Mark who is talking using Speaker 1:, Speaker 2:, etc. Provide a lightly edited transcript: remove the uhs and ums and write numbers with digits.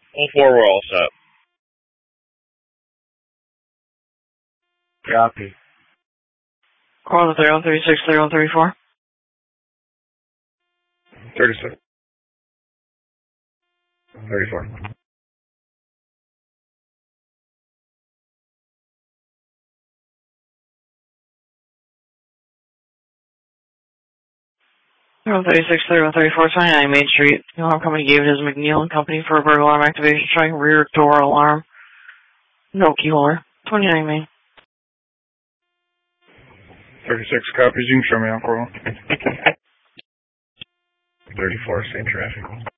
Speaker 1: All four were all set.
Speaker 2: Copy.
Speaker 3: Call the 3136, 3134.
Speaker 1: 36. 34.
Speaker 3: Room 36, 3134, 29 Main Street. The alarm company gave it as McNeil and Company for a burglar alarm activation, trying rear door alarm. No key holder. 29 Main.
Speaker 1: 36 copies. You can show me on call. 34, same traffic.